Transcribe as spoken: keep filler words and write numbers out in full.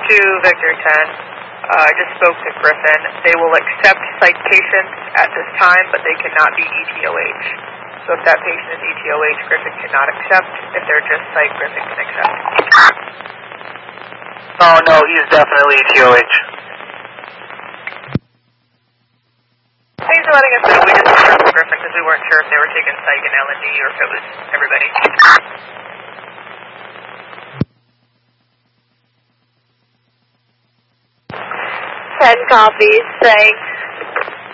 to Victor ten. Uh, I just spoke to Griffin. They will accept psych patients at this time, but they cannot be E T O H. So if that patient is E T O H, Griffin cannot accept. If they're just psych, Griffin can accept. Oh no, he's definitely E T O H. Thanks for letting us know. We just confirmed Griffin because we weren't sure if they were taking psych and L and D or if it was everybody. ten copies, thanks.